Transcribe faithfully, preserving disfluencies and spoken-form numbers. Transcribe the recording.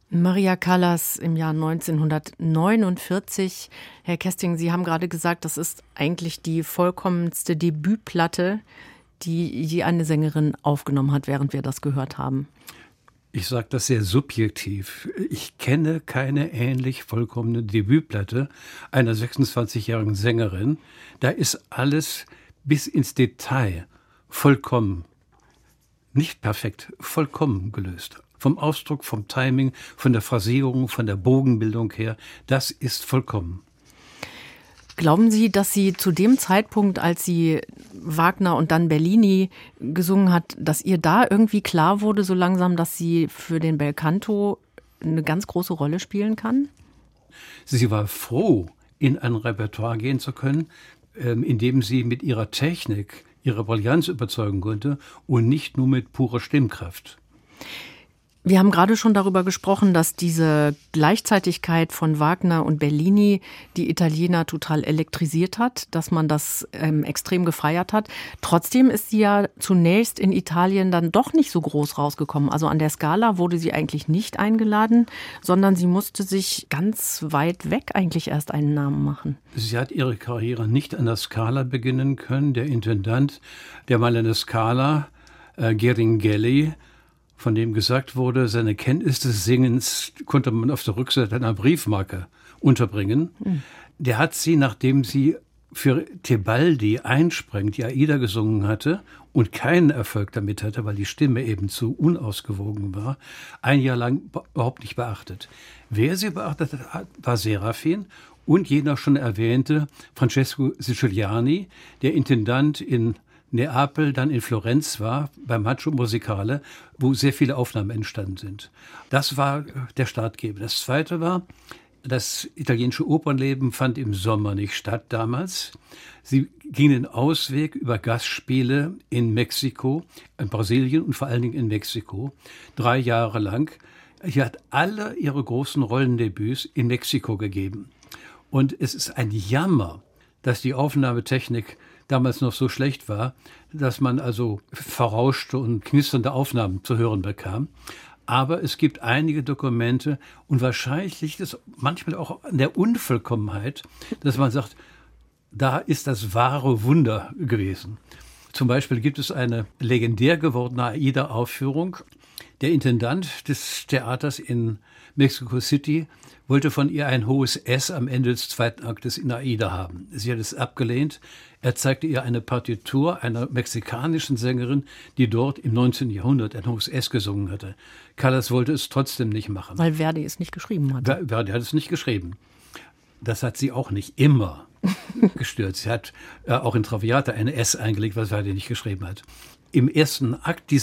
Maria Callas im Jahr neunzehnhundertneunundvierzig. Herr Kesting, Sie haben gerade gesagt, das ist eigentlich die vollkommenste Debütplatte, die je eine Sängerin aufgenommen hat, während wir das gehört haben. Ich sage das sehr subjektiv. Ich kenne keine ähnlich vollkommene Debütplatte einer sechsundzwanzigjährigen Sängerin. Da ist alles bis ins Detail vollkommen, nicht perfekt, vollkommen gelöst. Vom Ausdruck, vom Timing, von der Phrasierung, von der Bogenbildung her, das ist vollkommen. Glauben Sie, dass sie zu dem Zeitpunkt, als sie Wagner und dann Bellini gesungen hat, dass ihr da irgendwie klar wurde, so langsam, dass sie für den Belcanto eine ganz große Rolle spielen kann? Sie war froh, in ein Repertoire gehen zu können, in dem sie mit ihrer Technik, ihrer Brillanz überzeugen konnte und nicht nur mit purer Stimmkraft. Wir haben gerade schon darüber gesprochen, dass diese Gleichzeitigkeit von Wagner und Bellini die Italiener total elektrisiert hat, dass man das ähm, extrem gefeiert hat. Trotzdem ist sie ja zunächst in Italien dann doch nicht so groß rausgekommen. Also an der Scala wurde sie eigentlich nicht eingeladen, sondern sie musste sich ganz weit weg eigentlich erst einen Namen machen. Sie hat ihre Karriere nicht an der Scala beginnen können. Der Intendant, der mal an der Scala, äh, Geringelli, von dem gesagt wurde, seine Kenntnis des Singens konnte man auf der Rückseite einer Briefmarke unterbringen. Mhm. Der hat sie, nachdem sie für Tebaldi einsprengt, die Aida gesungen hatte und keinen Erfolg damit hatte, weil die Stimme eben zu unausgewogen war, ein Jahr lang überhaupt nicht beachtet. Wer sie beachtet hat, war Serafin und jener schon erwähnte Francesco Siciliani, der Intendant in Neapel, dann in Florenz war, beim Maggio Musicale, wo sehr viele Aufnahmen entstanden sind. Das war der Startgeber. Das Zweite war, das italienische Opernleben fand im Sommer nicht statt damals. Sie ging den Ausweg über Gastspiele in Mexiko, in Brasilien und vor allen Dingen in Mexiko, drei Jahre lang. Sie hat alle ihre großen Rollendebüts in Mexiko gegeben. Und es ist ein Jammer, dass die Aufnahmetechnik damals noch so schlecht war, dass man also verrauschte und knisternde Aufnahmen zu hören bekam. Aber es gibt einige Dokumente und wahrscheinlich ist manchmal auch an der Unvollkommenheit, dass man sagt, da ist das wahre Wunder gewesen. Zum Beispiel gibt es eine legendär gewordene Aida-Aufführung. Der Intendant des Theaters in Mexico City wollte von ihr ein hohes S am Ende des zweiten Aktes in Aida haben. Sie hat es abgelehnt. Er zeigte ihr eine Partitur einer mexikanischen Sängerin, die dort im neunzehnten Jahrhundert ein hohes S gesungen hatte. Callas wollte es trotzdem nicht machen. Weil Verdi es nicht geschrieben hat. Verdi hat es nicht geschrieben. Das hat sie auch nicht immer gestört. Sie hat äh, auch in Traviata eine S eingelegt, was Verdi nicht geschrieben hat. Im ersten Akt dieser